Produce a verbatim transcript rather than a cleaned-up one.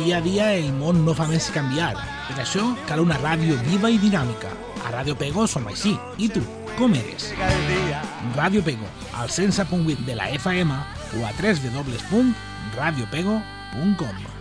dia a dia el món no fa més que canviar. Per això cal una ràdio viva i dinàmica. A Ràdio Pego som així. I tu, com eres? Ràdio Pego, al cent set punt vuit de la F M o a w w w punt radio pego punt com.